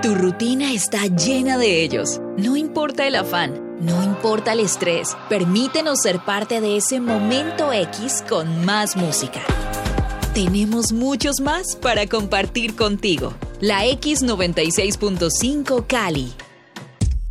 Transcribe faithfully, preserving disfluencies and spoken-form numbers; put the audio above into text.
Tu rutina está llena de ellos. No importa el afán, no importa el estrés. Permítenos ser parte de ese momento X con más música. Tenemos muchos más para compartir contigo. La X noventa y seis punto cinco Cali,